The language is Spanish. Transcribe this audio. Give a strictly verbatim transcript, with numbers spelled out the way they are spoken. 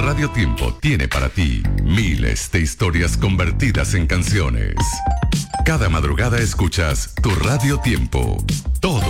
Radio Tiempo tiene para ti miles de historias convertidas en canciones. Cada madrugada escuchas tu Radio Tiempo. Todo